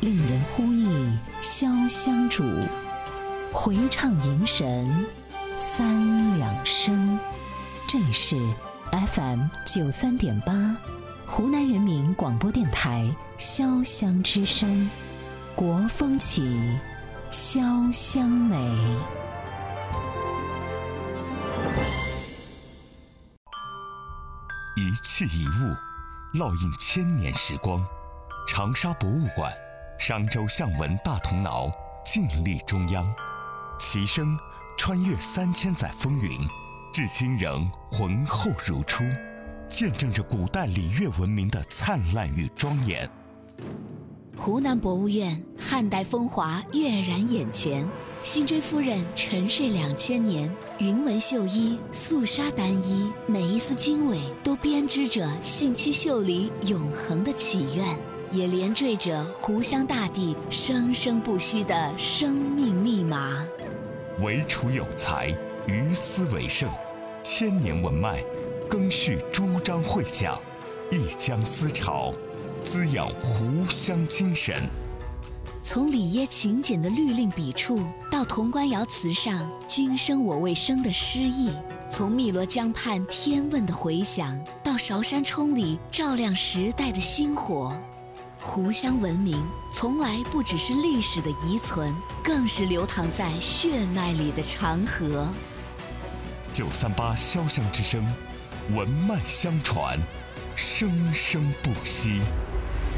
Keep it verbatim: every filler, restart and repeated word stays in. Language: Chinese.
令人呼忆潇湘主，回唱迎神三两声。这里是 F M 九三点八，湖南人民广播电台潇湘之声，国风起，潇湘美。 一器一物，烙印千年时光。长沙博物馆、商周象纹大铜挠静立中央，其声穿越三千载风云，至今仍浑厚如初，见证着古代礼乐文明的灿烂与庄严。 湖南博物院汉代风华跃然眼前，辛追夫人沉睡两千年，云纹绣衣、素纱单衣，每一丝经纬都编织着信息秀里永恒的祈愿，也连缀着湖湘大地生生不息的生命密码。 惟楚有才，于斯为盛，千年文脉，更续朱张会讲，一江思潮，滋养湖湘精神。 从里耶勤俭的律令笔触，到潼关窑瓷上君生我未生的诗意；从汨罗江畔天问的回响，到韶山冲里照亮时代的星火。湖湘文明从来不只是历史的遗存，更是流淌在血脉里的长河。 九三八潇湘之声，文脉相传，生生不息。